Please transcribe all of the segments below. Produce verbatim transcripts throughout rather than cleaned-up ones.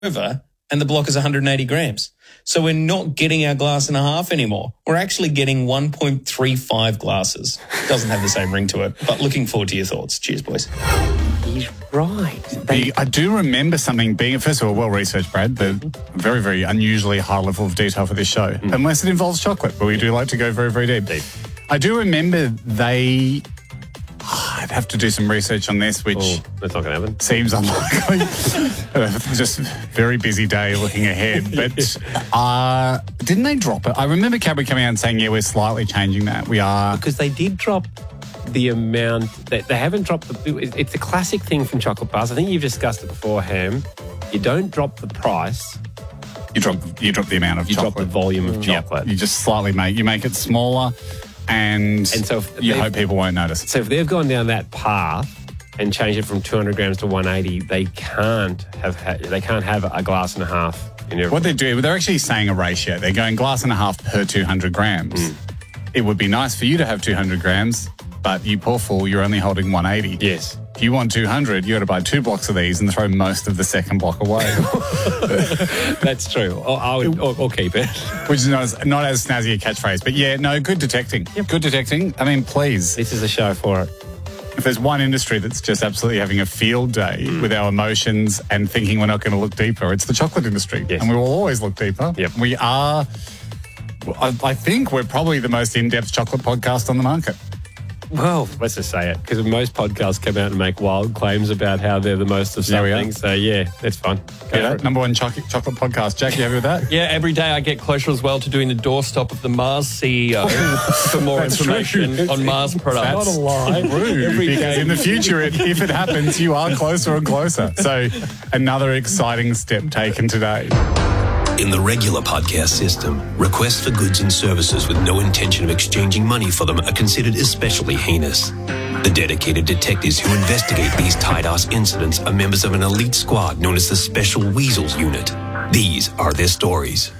over and the block is one hundred eighty grams. So we're not getting our glass and a half anymore. We're actually getting one point three five glasses. Doesn't have the same ring to it, but looking forward to your thoughts. Cheers, boys. He's right. The, I do remember something being, first of all, well-researched, Brad, the very, very unusually high level of detail for this show, mm. unless it involves chocolate, but we do like to go very, very deep. deep. I do remember they... Oh, I'd have to do some research on this, which oh, that's not going to happen. Seems unlikely. Just a very busy day looking ahead. But uh, didn't they drop it? I remember Cadbury coming out and saying, yeah, we're slightly changing that. We are... Because they did drop the amount... They, they haven't dropped the... It's a classic thing from chocolate bars. I think you've discussed it before, Ham. You don't drop the price. You drop you drop the amount of you chocolate. You drop the volume of chocolate. Yep. You just slightly make... You make it smaller... And, and so you hope people won't notice. So if they've gone down that path and changed it from two hundred grams to one eighty, they can't have ha- they can't have a glass and a half in every. What they do, they're actually saying a ratio. They're going glass and a half per two hundred grams. Mm. It would be nice for you to have two hundred grams, but you poor fool, you're only holding one eighty. Yes. If you want two hundred, you got to buy two blocks of these and throw most of the second block away. That's true. I'll, I'll, I'll, I'll keep it. Which is not as, not as snazzy a catchphrase. But yeah, no, good detecting. Yep. Good detecting. I mean, please. This is a show for it. If there's one industry that's just absolutely having a field day mm. with our emotions and thinking we're not going to look deeper, it's the chocolate industry. Yes. And we will always look deeper. Yep. We are, I, I think we're probably the most in-depth chocolate podcast on the market. Well, let's just say it, because most podcasts come out and make wild claims about how they're the most of something. So, yeah, that's fun. Go yeah, number one chocolate, chocolate podcast. Jack, you happy with that? Yeah, every day I get closer as well to doing the doorstop of the Mars C E O for more information true. on Mars products. That's not a lie. Rude, every because day. In the future, it, if it happens, you are closer and closer. So, another exciting step taken today. In the regular podcast system, requests for goods and services with no intention of exchanging money for them are considered especially heinous. The dedicated detectives who investigate these tight-ass incidents are members of an elite squad known as the Special Weasels Unit. These are their stories.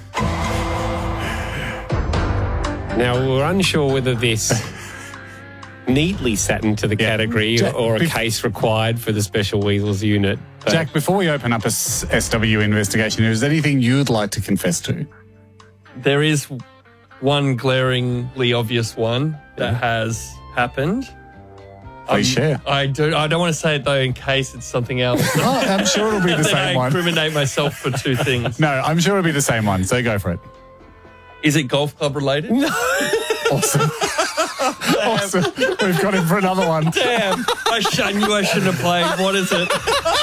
Now, we're unsure whether this neatly sat into the yeah. category Jack, or a be- case required for the Special Weasels Unit. But Jack, before we open up a S W investigation, is there anything you'd like to confess to? There is one glaringly obvious one that yeah. has happened. Please um, share. I do. I don't want to say it though, in case it's something else. Oh, I'm sure it'll be the same I one. I incriminate myself for two things. No, I'm sure it'll be the same one. So go for it. Is it golf club related? No. Awesome. Awesome. We've got him for another one. Damn. I, sh- I knew I shouldn't have played. What is it?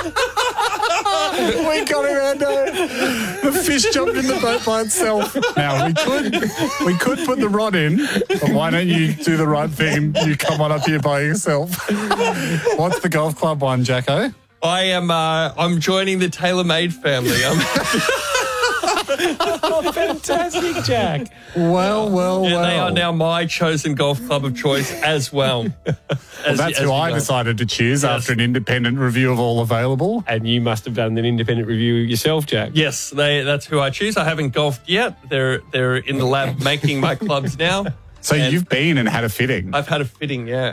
We got him, Ando. The fish jumped in the boat by itself. Now, we could we could put the rod in, but why don't you do the right thing and you come on up here by yourself? What's the golf club one, Jacko? I am, uh, I'm joining the TaylorMade family. I'm... Oh, fantastic, Jack. Well, well, yeah, well. They are now my chosen golf club of choice as well. As, well that's as who I go. decided to choose yes. after an independent review of all available. And you must have done an independent review yourself, Jack. Yes, they, that's who I choose. I haven't golfed yet. They're they're in the lab making my clubs now. So you've been and had a fitting? I've had a fitting, yeah.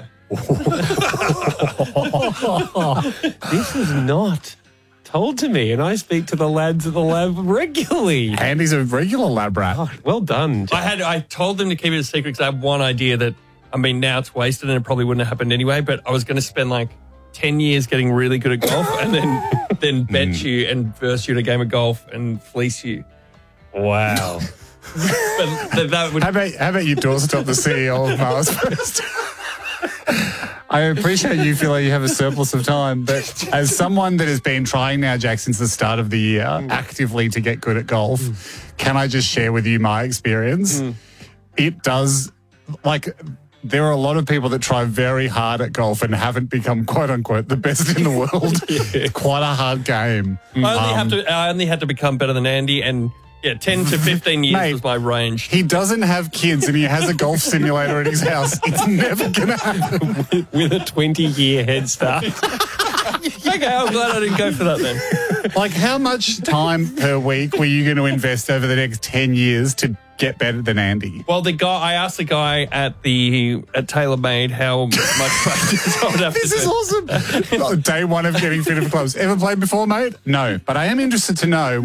This is not told to me, and I speak to the lads at the lab regularly. Andy's a regular lab rat. Oh, well done, Jack. I had I told them to keep it a secret because I have one idea that, I mean, now it's wasted and it probably wouldn't have happened anyway, but I was going to spend like ten years getting really good at golf and then then bet mm. you and verse you in a game of golf and fleece you. Wow. but, but that would... How about, how about you doorstop the C E O of Mars first? I appreciate you feel like you have a surplus of time, but as someone that has been trying now, Jack, since the start of the year, mm. actively to get good at golf, mm. can I just share with you my experience? Mm. It does, like, there are a lot of people that try very hard at golf and haven't become, quote unquote, the best in the world. Yeah. It's quite a hard game. I only, um, have to, I only had to become better than Andy, and yeah, ten to fifteen years Mate, was my range. He doesn't have kids and he has a golf simulator at his house. It's never going to happen. With a twenty-year head start. Okay, I'm glad I didn't go for that then. Like, how much time per week were you going to invest over the next ten years to get better than Andy? Well, the guy I asked the guy at the at TaylorMade how much practice I would have This to is do. awesome. Day one of getting fit for clubs. Ever played before, mate? No. But I am interested to know